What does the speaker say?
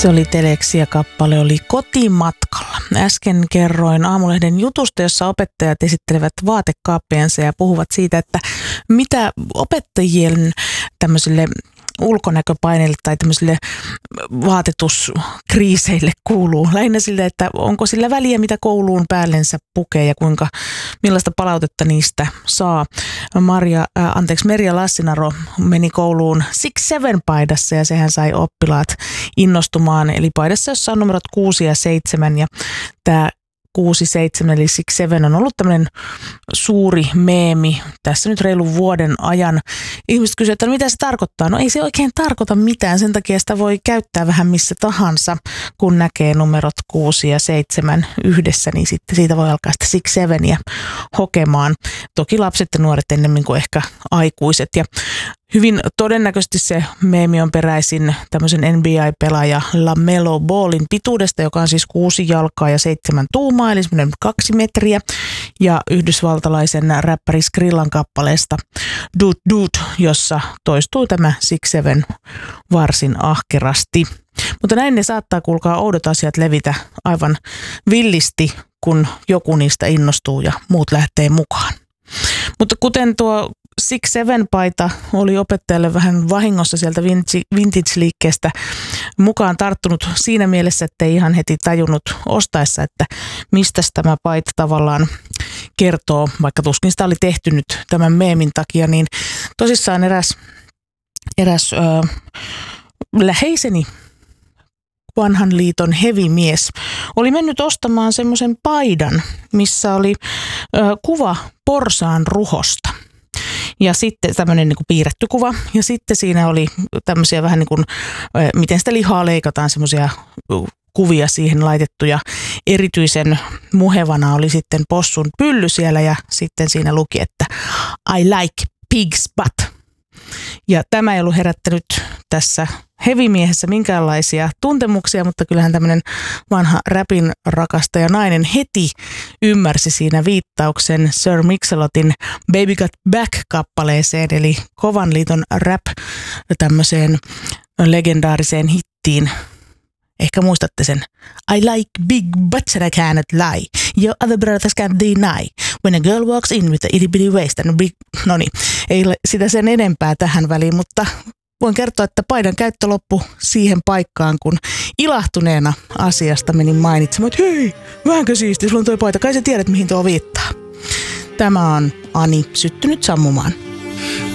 Se oli Teleksi ja kappale oli Kotimatkalla. Äsken kerroin Aamulehden jutusta, jossa opettajat esittelevät vaatekaappiansa ja puhuvat siitä, että mitä opettajien tämmöisille ulkonäköpaineille tai tämmöisille vaatetuskriiseille kuuluu. Lähinnä siltä, että onko sillä väliä, mitä kouluun päällensä pukee ja millaista palautetta niistä saa. Merja Lassinaro meni kouluun 6-7 paidassa ja sehän sai oppilaat innostumaan. Eli paidassa, jossa on numerot 6 ja 7 ja tämä 6-7 eli 6-7 on ollut tämmöinen suuri meemi tässä nyt reilun vuoden ajan. Ihmiset kysyvät, että mitä se tarkoittaa? No ei se oikein tarkoita mitään, sen takia sitä voi käyttää vähän missä tahansa, kun näkee numerot 6 ja 7 yhdessä, niin sitten siitä voi alkaa sitä 6-7 hokemaan. Toki lapset ja nuoret ennemmin kuin ehkä aikuiset. Ja hyvin todennäköisesti se meemi on peräisin tämmöisen NBA-pelaaja LaMelo Ballin pituudesta, joka on siis 6 jalkaa ja 7 tuumaa, eli semmoinen 2 metriä. Ja yhdysvaltalaisen räppäri Skrillan kappaleesta Doot Doot, jossa toistuu tämä 6-7 varsin ahkerasti. Mutta näin ne saattaa, kuulkaa, oudot asiat levitä aivan villisti, kun joku niistä innostuu ja muut lähtee mukaan. Mutta kuten tuo 6-7-paita oli opettajalle vähän vahingossa sieltä vintage-liikkeestä mukaan tarttunut siinä mielessä, että ei ihan heti tajunnut ostaessa, että mistä tämä paita tavallaan kertoo, vaikka tuskin sitä oli tehty nyt tämän meemin takia, niin tosissaan eräs läheiseni vanhan liiton hevimies oli mennyt ostamaan semmoisen paidan, missä oli kuva porsaan ruhosta. Ja sitten tämmöinen niin kuin piirretty kuva. Ja sitten siinä oli tämmöisiä vähän niin kuin, miten sitä lihaa leikataan, semmoisia kuvia siihen laitettu. Ja erityisen muhevana oli sitten possun pylly siellä ja sitten siinä luki, että I like pig's butt. Ja tämä ei ollut herättänyt tässä hevimiehessä minkäänlaisia tuntemuksia, mutta kyllähän tämmöinen vanha räpin rakastaja nainen heti ymmärsi siinä viittauksen Sir Mix-a-Lotin Baby Got Back-kappaleeseen, eli kovan liiton rap tämmöiseen legendaariseen hittiin. Ehkä muistatte sen. I like big butts and I cannot lie. Your other brothers can't deny. When a girl walks in with a itty bitty waist and a big... No niin, ei ole sitä sen enempää tähän väliin, mutta voin kertoa, että paidan käyttö loppui siihen paikkaan, kun ilahtuneena asiasta menin mainitsemaan, että hei, vähänkö siisti, sulla on toi paita, kai sä tiedät mihin tuo viittaa. Tämä on Ani syttynyt sammumaan.